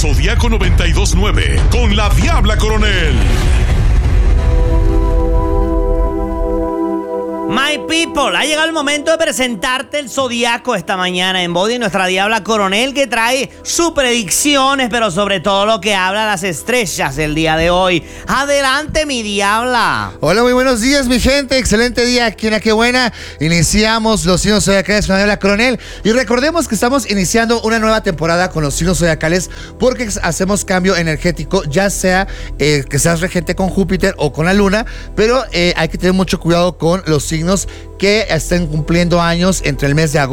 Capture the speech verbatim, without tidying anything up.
Zodiaco noventa y dos punto nueve con la Diabla Coronel. My people, ha llegado el momento de presentarte el Zodiaco esta mañana en Body, nuestra Diabla Coronel, que trae sus predicciones, pero sobre todo lo que habla las estrellas el día de hoy. Adelante, mi Diabla. Hola, muy buenos días, mi gente. Excelente día aquí en La Que Buena. Iniciamos los signos zodiacales con la Diabla Coronel. Y recordemos que estamos iniciando una nueva temporada con los signos zodiacales porque hacemos cambio energético, ya sea eh, que seas regente con Júpiter o con la Luna, pero eh, hay que tener mucho cuidado con los signos que estén cumpliendo años entre el mes de agosto